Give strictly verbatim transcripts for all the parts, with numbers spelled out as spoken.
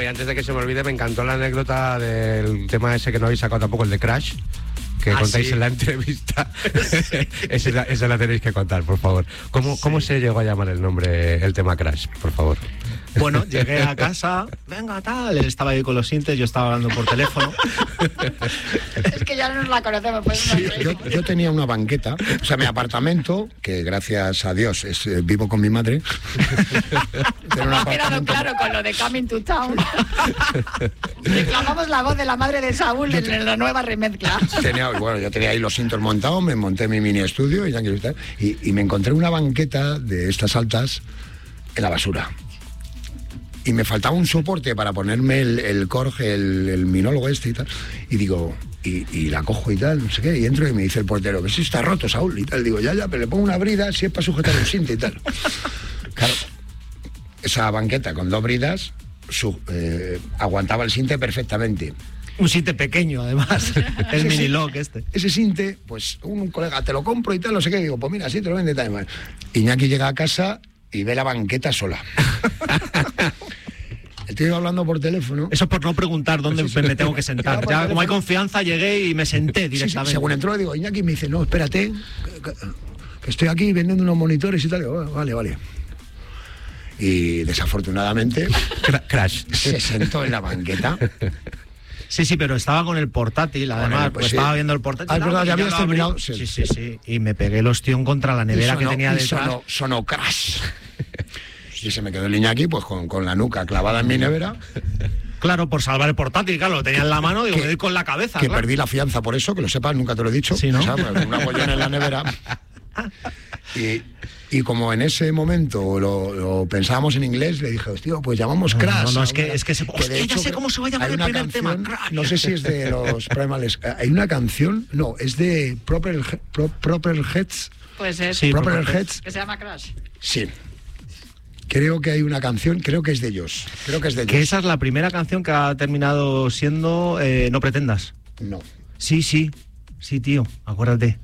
y antes de que se me olvide, me encantó la anécdota del tema ese que no habéis sacado tampoco, el de Crash, que ah, contáis sí. en la entrevista. Sí. ese, la, ese la tenéis que contar, por favor. ¿Cómo, sí. ¿Cómo se llegó a llamar el nombre, el tema Crash, por favor? Bueno, llegué a casa, venga, tal, él estaba ahí con los sintes, yo estaba hablando por teléfono. Es que ya no nos la conocemos, pues sí, no yo, yo tenía una banqueta, o sea, mi apartamento, que gracias a Dios es, eh, vivo con mi madre. Ha quedado claro con lo de Coming to Town. Reclamamos la voz de la madre de Saúl te, en la nueva remezcla. Tenía, bueno, yo tenía ahí los cintos montados, me monté mi mini estudio y, y, y me encontré una banqueta de estas altas en la basura. Y me faltaba un soporte para ponerme el, el corje, el, el minólogo este y tal. Y digo, y, y la cojo y tal, no sé qué. Y entro y me dice el portero, que sí está roto, Saúl, y tal. Digo, ya, ya, pero le pongo una brida si es para sujetar un cinte y tal. Claro, esa banqueta con dos bridas su, eh, aguantaba el cinte perfectamente. Un cinte pequeño, además, el mini lock este. Ese cinte, pues un colega, te lo compro y tal, no sé qué. Digo, pues mira, sí, te lo vende tal. Iñaki llega a casa y ve la banqueta sola. Estoy hablando por teléfono. Eso por no preguntar dónde sí, sí. me tengo que sentar. Ya, ya como hay confianza, llegué y me senté directamente. Sí, sí. Según entró, le digo, Iñaki me dice, no, espérate, que, que estoy aquí vendiendo unos monitores y tal. Digo, vale, vale. Y desafortunadamente, Crash se sentó en la banqueta. Sí, sí, pero estaba con el portátil, además, bueno, pues sí. estaba viendo el portátil. Ah, es verdad, ya habías terminado. Sí, sí, sí, sí. Y me pegué el ostión contra la nevera sonó, que tenía detrás. Sonó, sonó Crash. Y se me quedó el Iñaki pues con, con la nuca clavada en mi nevera. Claro, por salvar el portátil, claro, lo tenía en la mano, digo, que, me doy con la cabeza. Que claro. Perdí la fianza por eso, que lo sepas, nunca te lo he dicho. Sí, ¿no? O sea, pues, una pollona en la nevera. Y, y como en ese momento lo, lo pensábamos en inglés, le dije, hostia, pues llamamos Crash. No, no, no es que, es que, se, que hostia, hecho, ya sé cómo se va a llamar el primer canción, tema. Crash. No sé si es de los Primals. Hay una canción, no, es de Proper, Pro, Proper Heads. Pues es. Sí, Proper Heads. Que se llama Crash. Sí. Creo que hay una canción, creo que es de ellos. Creo que es de ellos. Que esa es la primera canción que ha terminado siendo eh, No Pretendas. No. Sí, sí. Sí, tío, acuérdate.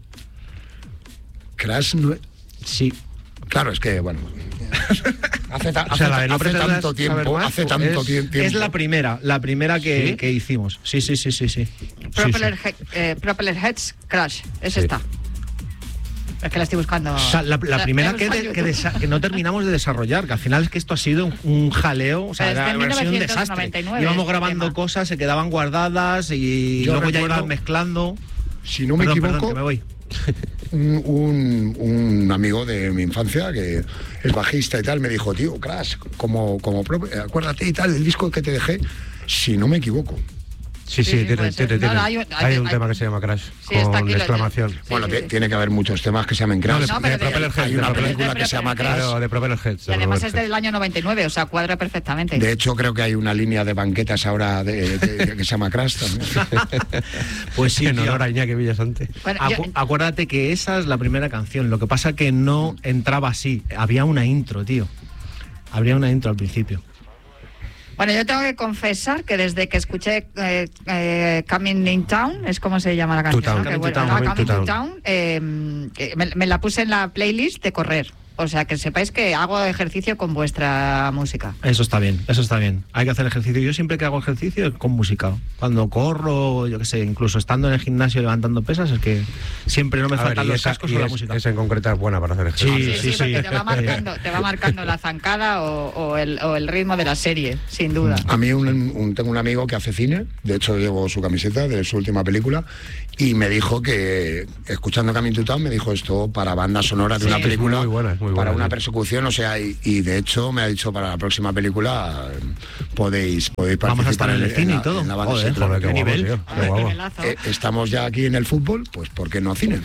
Crash no... Sí. Claro, es que, bueno... hace, ta, o sea, hace, no hace tanto tiempo, más, hace tanto es, tiempo... Es la primera, la primera que, ¿sí? que hicimos. Sí, sí, sí, sí, sí. Propeller, sí, sí. He, eh, Propeller Heads Crash, es sí. esta. Es que la estoy buscando. O sea, la, la, la primera que, de, que, desa, que no terminamos de desarrollar, que al final es que esto ha sido un, un jaleo, o sea, era, ha sido un desastre. Íbamos grabando tema. cosas, se quedaban guardadas y Yo luego recuerdo, ya iban mezclando. Si no me perdón, equivoco, perdón, que me voy. Un, un, un amigo de mi infancia que es bajista y tal me dijo, tío, Crash, como, como acuérdate y tal, el disco que te dejé, si no me equivoco. Sí, sí, sí, tiene, tiene, tiene. No, no, hay, hay, hay un hay, tema que se llama Crash, sí, con aquí, exclamación. Sí, bueno, sí, sí. tiene que haber muchos temas que se llamen Crash. No, de, de, de Propeller Heads. Hay una película que se llama Crash. De Propeller Heads. Y además es del año noventa y nueve, o sea, cuadra perfectamente. De hecho, creo que hay una línea de banquetas ahora de, de, de, que se llama Crash también. Pues sí, en honor a Iñaki Villasante. Bueno, Acu yo... Acuérdate que esa es la primera canción, lo que pasa que no entraba así, había una intro, tío. Habría una intro al principio. Bueno, yo tengo que confesar que desde que escuché eh, eh, Coming in Town, es como se llama la canción, town, ¿no? Coming, que, bueno, to town, no, Coming to Town, town eh, me, me la puse en la playlist de correr. O sea, que sepáis que hago ejercicio con vuestra música. Eso está bien, eso está bien. Hay que hacer ejercicio. Yo siempre que hago ejercicio con música. Cuando corro, yo qué sé, incluso estando en el gimnasio levantando pesas, es que siempre no me a faltan ver, los esa, cascos o la es, música. Esa en concreto es buena para hacer ejercicio. Sí, sí, sí. sí, sí. Te, va marcando, te va marcando la zancada o, o, el, o el ritmo de la serie, sin duda. A mí un, un, tengo un amigo que hace cine, de hecho llevo su camiseta de su última película, y me dijo que, escuchando Coming to Town, me dijo esto para banda sonora de sí, una película, muy buena, muy buena, para una sí. persecución, o sea, y, y de hecho me ha dicho para la próxima película podéis, podéis participar. Vamos a estar en el en cine la, y todo. En la banda Joder, sonora. joder, qué, qué nivel. Guapo, qué guapo. Eh, estamos ya aquí en el fútbol, pues ¿por qué no cine?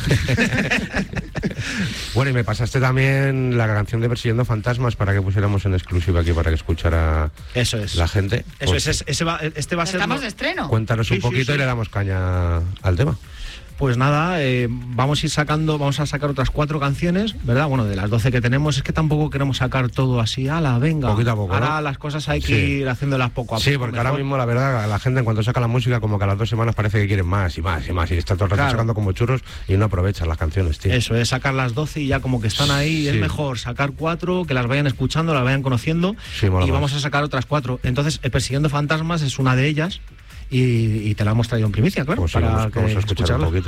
Bueno, y me pasaste también la canción de Persiguiendo Fantasmas para que pusiéramos en exclusiva aquí para que escuchara Eso es. la gente. Eso pues, es, ese va, este va a ser... Estamos de estreno. Cuéntanos sí, un poquito sí, sí. y le damos caña al tema. Pues nada, eh, vamos a ir sacando, vamos a sacar otras cuatro canciones, ¿verdad? Bueno, de las doce que tenemos, es que tampoco queremos sacar todo así, ala, venga. Poquito a poco, ahora ¿no? Las cosas hay que sí. ir haciéndolas poco a poco. Sí, porque mejor. Ahora mismo la verdad, la gente en cuanto saca la música, como que a las dos semanas parece que quieren más y más y más, y está todo el rato claro. sacando como churros y no aprovechan las canciones, tío. Eso es, sacar las doce y ya como que están ahí, sí. es mejor sacar cuatro, que las vayan escuchando, las vayan conociendo, sí, y más. Vamos a sacar otras cuatro. Entonces, el Persiguiendo Fantasmas es una de ellas. Y, y te la hemos traído en primicia, claro, pues sí, para vamos, que vamos a escuchar un poquito.